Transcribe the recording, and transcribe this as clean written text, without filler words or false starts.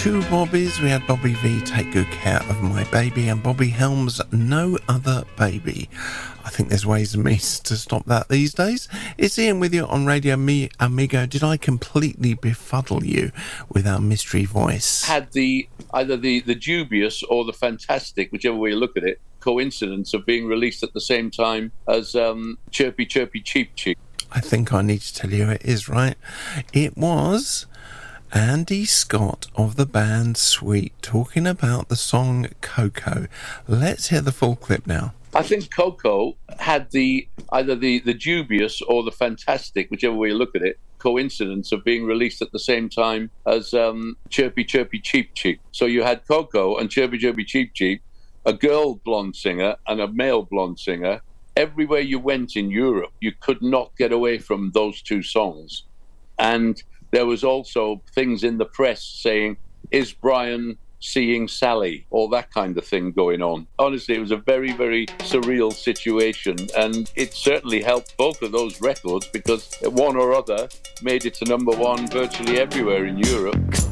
two Bobbies. We had Bobby V, Take Good Care of My Baby, and Bobby Helms, No Other Baby. I think there's ways and means to stop that these days. It's Ian with you on Radio Me Amigo. Did I completely befuddle you with our mystery voice? Had either the dubious or the fantastic, whichever way you look at it, coincidence of being released at the same time as Chirpy Chirpy Cheep Cheep. I think I need to tell you it is, right? It was Andy Scott of the band Sweet talking about the song Coco. Let's hear the full clip now. I think Coco had either the dubious or the fantastic, whichever way you look at it, coincidence of being released at the same time as Chirpy Chirpy Cheep Cheep. So you had Coco and Chirpy Chirpy Cheep Cheep, a girl blonde singer and a male blonde singer. Everywhere you went in Europe, you could not get away from those two songs. And there was also things in the press saying, is Brian seeing Sally? All that kind of thing going on. Honestly, it was a very, very surreal situation. And it certainly helped both of those records because one or other made it to number one virtually everywhere in Europe.